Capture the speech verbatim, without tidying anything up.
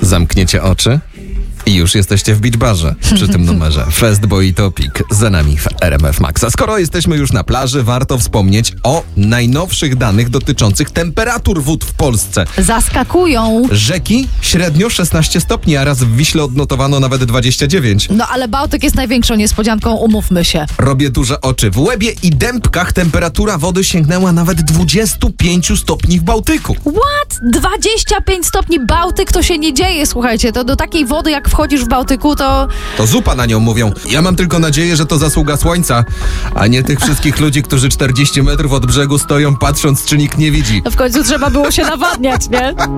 Zamkniecie oczy i już jesteście w beach barze przy tym numerze. Festboy i Topic za nami w R M F Max. A skoro jesteśmy już na plaży, warto wspomnieć o najnowszych danych dotyczących temperatur wód w Polsce. Zaskakują. Rzeki średnio szesnaście stopni, a raz w Wiśle odnotowano nawet dwadzieścia dziewięć. No ale Bałtyk jest największą niespodzianką, umówmy się. Robię duże oczy. W Łebie i Dębkach temperatura wody sięgnęła nawet dwadzieścia pięć stopni w Bałtyku. What? dwadzieścia pięć stopni Bałtyk to się nie dzieje, słuchajcie. To do takiej wody, jak wchodzisz w Bałtyku, to... To zupa na nią mówią. Ja mam tylko nadzieję, że to zasługa słońca, a nie tych wszystkich ludzi, którzy czterdzieści metrów od brzegu stoją, patrząc, czy nikt nie widzi. No w końcu trzeba było się nawadniać, nie?